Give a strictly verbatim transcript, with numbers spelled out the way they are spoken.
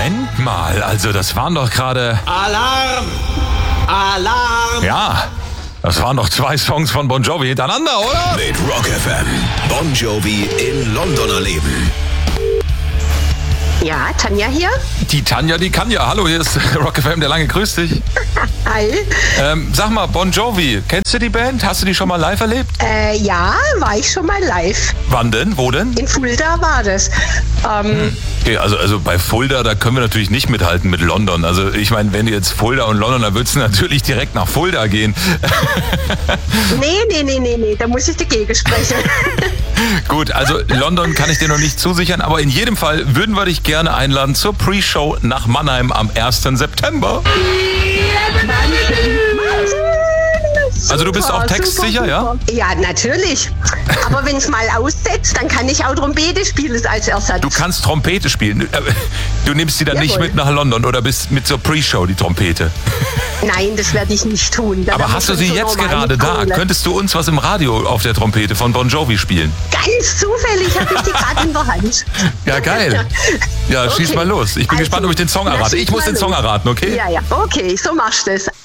Moment mal, also das waren doch gerade... Alarm! Alarm! Ja, das waren doch zwei Songs von Bon Jovi hintereinander, oder? Mit Rock F M. Bon Jovi in London erleben. Ja, Tanja hier. Die Tanja, die kann ja. Hallo, hier ist Rock F M, der Lange, grüß dich. Hi. Ähm, sag mal, Bon Jovi, kennst du die Band? Hast du die schon mal live erlebt? Äh, ja, war ich schon mal live. Wann denn? Wo denn? In Fulda war das. Ähm, Hm. Okay, also, also bei Fulda, da können wir natürlich nicht mithalten mit London. Also ich meine, wenn du jetzt Fulda und London, da würdest du natürlich direkt nach Fulda gehen. nee, nee, nee, nee, nee, da muss ich dagegen sprechen. Gut, also London kann ich dir noch nicht zusichern, aber in jedem Fall würden wir dich gerne einladen zur Pre-Show nach Mannheim am ersten September. Also du bist auch textsicher, ja? Ja, natürlich. Aber wenn es mal aussetzt, dann kann ich auch Trompete spielen als Ersatz. Du kannst Trompete spielen. Du nimmst sie dann Jawohl. nicht mit nach London oder bist mit zur Pre-Show, die Trompete. Nein, das werde ich nicht tun. Da Aber werden hast du wir sie so jetzt normal gerade da? mitkommen. Könntest du uns was im Radio auf der Trompete von Bon Jovi spielen? Ganz zufällig habe ich die gerade in der Hand. Ja, geil. Ja, schieß Okay. mal los. Ich bin Also, gespannt, ob ich den Song na, errate. schieß Ich muss mal den Song los. erraten, okay? Ja, ja. Okay, so machst du es.